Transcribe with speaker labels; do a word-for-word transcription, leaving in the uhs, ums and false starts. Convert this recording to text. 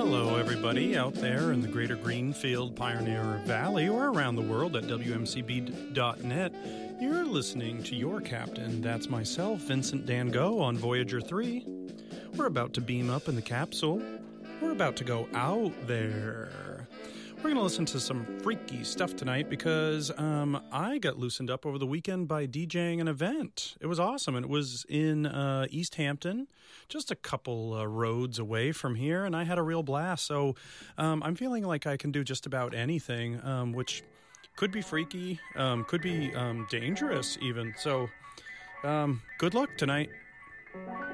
Speaker 1: Hello, everybody out there in the greater Greenfield Pioneer Valley or around the world at W M C B dot net. You're listening to your captain. That's myself, Vincent Dan Go, on Voyager three. We're about to beam up in the capsule. We're about to go out there. We're going to listen to some freaky stuff tonight because um, I got loosened up over the weekend by DJing an event. It was awesome, and it was in uh, East Hampton, just a couple uh, roads away from here, and I had a real blast. So um, I'm feeling like I can do just about anything, um, which could be freaky, um, could be um, dangerous even. So um, good luck tonight.